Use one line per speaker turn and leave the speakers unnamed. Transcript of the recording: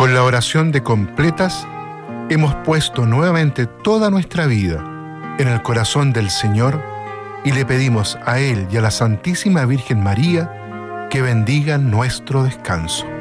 Con la oración de completas, hemos puesto nuevamente toda nuestra vida en el corazón del Señor y le pedimos a Él y a la Santísima Virgen María que bendigan nuestro descanso.